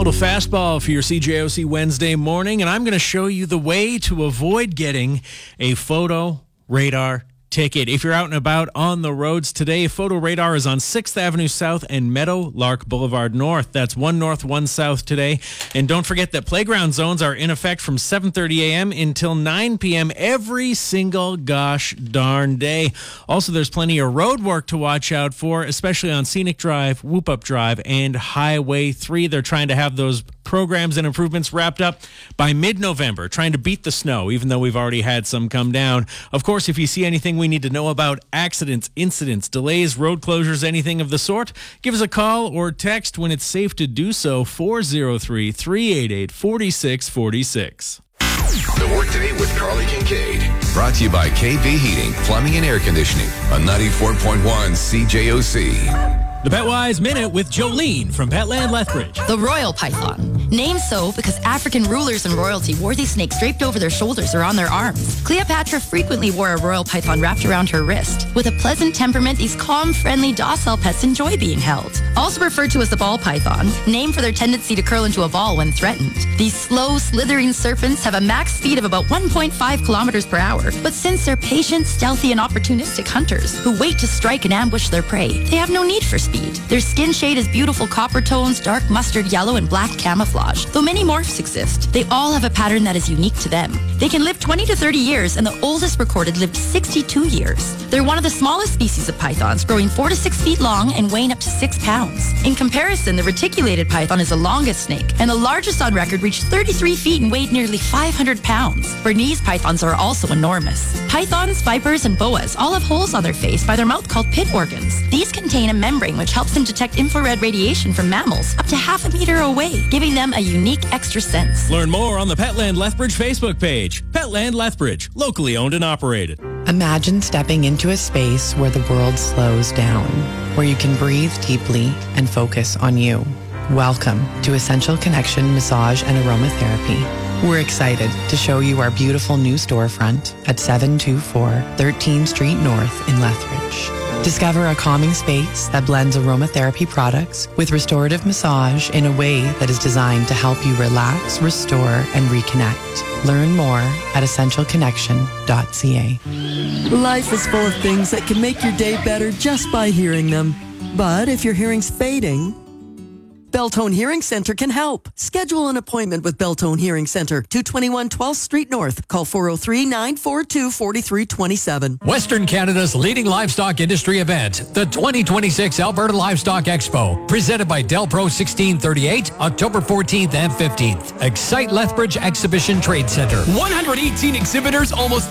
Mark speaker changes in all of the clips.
Speaker 1: Little fastball for your CJOC Wednesday morning, and I'm going to show you the way to avoid getting a photo radar ticket. If you're out and about on the roads today, Photo Radar is on 6th Avenue South and Meadowlark Boulevard North. That's 1 north, 1 south today. And don't forget that playground zones are in effect from 7:30 a.m. until 9 p.m. every single gosh darn day. Also, there's plenty of road work to watch out for, especially on Scenic Drive, Whoop Up Drive, and Highway 3. They're trying to have those programs and improvements wrapped up by mid-November, trying to beat the snow, even though we've already had some come down. Of course, if you see anything we need to know about accidents, incidents, delays, road closures, anything of the sort, give us a call or text when it's safe to do so, 403-388-4646.
Speaker 2: The Workday with Carly Kincaid.
Speaker 3: Brought to you by KV Heating, Plumbing and Air Conditioning on 94.1 CJOC.
Speaker 1: The Petwise Minute with Jolene from Petland Lethbridge.
Speaker 4: The Royal Python. Named so because African rulers and royalty wore these snakes draped over their shoulders or on their arms. Cleopatra frequently wore a royal python wrapped around her wrist. With a pleasant temperament, these calm, friendly, docile pets enjoy being held. Also referred to as the ball python, named for their tendency to curl into a ball when threatened. These slow, slithering serpents have a max speed of about 1.5 kilometers per hour, but since they're patient, stealthy, and opportunistic hunters who wait to strike and ambush their prey, they have no need for speed. Their skin shade is beautiful copper tones, dark mustard yellow, and black camouflage. Though many morphs exist, they all have a pattern that is unique to them. They can live 20 to 30 years, and the oldest recorded lived 62 years. They're one of the smallest species of pythons, growing 4 to 6 feet long and weighing up to 6 pounds. In comparison, the reticulated python is the longest snake, and the largest on record reached 33 feet and weighed nearly 500 pounds. Bernese pythons are also enormous. Pythons, vipers, and boas all have holes on their face by their mouth called pit organs. These contain a membrane which helps them detect infrared radiation from mammals up to half a meter away, giving them a unique extra sense.
Speaker 1: Learn more on the Petland Lethbridge Facebook page. Petland Lethbridge, locally owned and operated.
Speaker 5: Imagine stepping into a space where the world slows down, where you can breathe deeply and focus on you. Welcome to Essential Connection Massage and Aromatherapy. We're excited to show you our beautiful new storefront at 724 13th Street North in Lethbridge. Discover a calming space that blends aromatherapy products with restorative massage in a way that is designed to help you relax, restore, and reconnect. Learn more at essentialconnection.ca.
Speaker 6: Life is full of things that can make your day better just by hearing them. But if your hearing's fading, Beltone Hearing Center can help. Schedule an appointment with Beltone Hearing Center, 221 12th Street North. Call 403-942-4327.
Speaker 7: Western Canada's leading livestock industry event, the 2026 Alberta Livestock Expo, presented by Delpro 1638, October 14th and 15th. Excite Lethbridge Exhibition Trade Center.
Speaker 8: 118 exhibitors, almost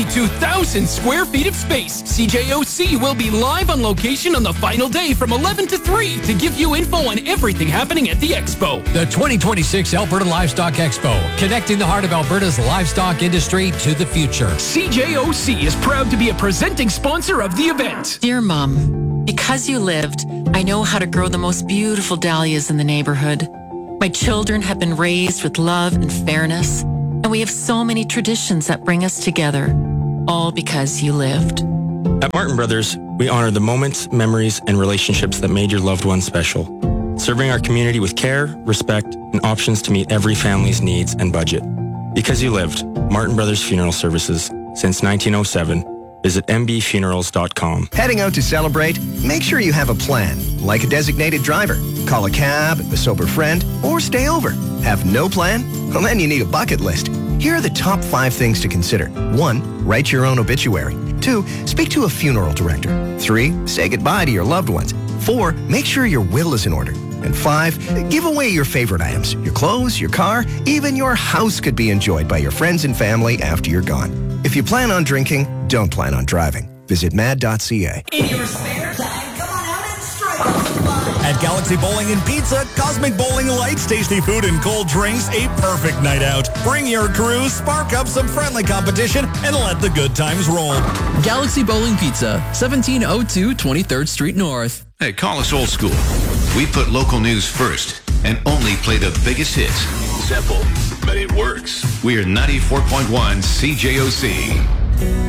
Speaker 8: 52,000 square feet of space. CJOC will be live on location on the final day from 11 to 3 to give you info on everything happening at the Expo.
Speaker 7: The 2026 Alberta Livestock Expo, connecting the heart of Alberta's livestock industry to the future.
Speaker 8: CJOC is proud to be a presenting sponsor of the event.
Speaker 9: Dear Mom, because you lived, I know how to grow the most beautiful dahlias in the neighborhood. My children have been raised with love and fairness, and we have so many traditions that bring us together, all because you lived.
Speaker 10: At Martin Brothers, we honor the moments, memories, and relationships that made your loved one special. Serving our community with care, respect, and options to meet every family's needs and budget. Because you lived, Martin Brothers Funeral Services since 1907. Visit mbfunerals.com.
Speaker 11: Heading out to celebrate? Make sure you have a plan, like a designated driver. Call a cab, a sober friend, or stay over. Have no plan? Well, then you need a bucket list. Here are the top 5 things to consider. 1, write your own obituary. 2, speak to a funeral director. 3, say goodbye to your loved ones. 4, make sure your will is in order. And 5, give away your favorite items. Your clothes, your car, even your house could be enjoyed by your friends and family after you're gone. If you plan on drinking, don't plan on driving. Visit mad.ca.
Speaker 12: In your spare time, come on out and strike up.
Speaker 13: At Galaxy Bowling and Pizza, Cosmic Bowling Lights, tasty food and cold drinks, a perfect night out. Bring your crew, spark up some friendly competition, and let the good times roll.
Speaker 14: Galaxy Bowling Pizza, 1702 23rd Street North.
Speaker 3: Hey, call us old school. We put local news first and only play the biggest hits.
Speaker 2: Simple, but it works.
Speaker 3: We are 94.1 CJOC.